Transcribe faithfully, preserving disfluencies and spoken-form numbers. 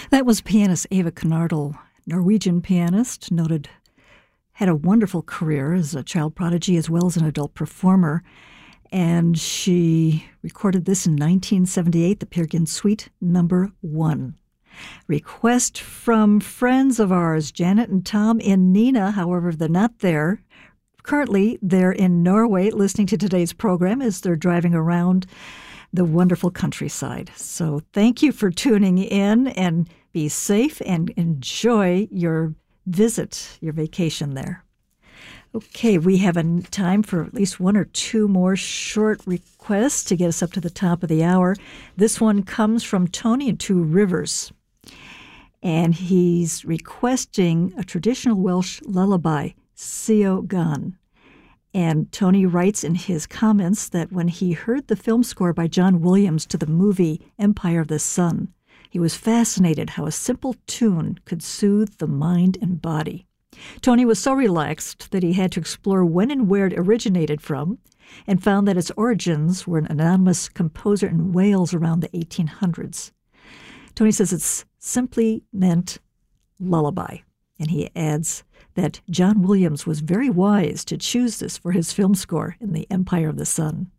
That was pianist Eva Konardo, Norwegian pianist, noted, had a wonderful career as a child prodigy as well as an adult performer. And she recorded this in nineteen seventy-eight, the Peer Gynt Suite number one. Request from friends of ours, Janet and Tom in Nina. However, they're not there. Currently, they're in Norway listening to today's program as they're driving around the wonderful countryside. So thank you for tuning in, and be safe and enjoy your visit, your vacation there. Okay, we have a time for at least one or two more short requests to get us up to the top of the hour. This one comes from Tony in Two Rivers, and he's requesting a traditional Welsh lullaby, Sio Gan. And Tony writes in his comments that when he heard the film score by John Williams to the movie Empire of the Sun, he was fascinated how a simple tune could soothe the mind and body. Tony was so relaxed that he had to explore when and where it originated from, and found that its origins were an anonymous composer in Wales around the eighteen hundreds. Tony says it's simply meant lullaby, and he adds that John Williams was very wise to choose this for his film score in The Empire of the Sun.